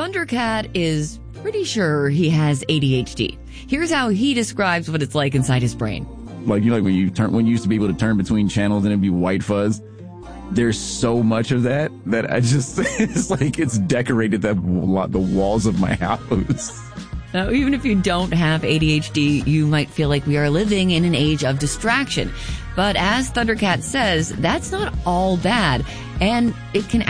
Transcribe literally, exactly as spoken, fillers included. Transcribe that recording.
Thundercat is pretty sure he has A D H D. Here's how he describes what it's like inside his brain. Like, you know, like when you turn, when you used to be able to turn between channels and it'd be white fuzz. There's so much of that that I just, it's like it's decorated the, the walls of my house. Now, even if you don't have A D H D, you might feel like we are living in an age of distraction. But as Thundercat says, that's not all bad, and it can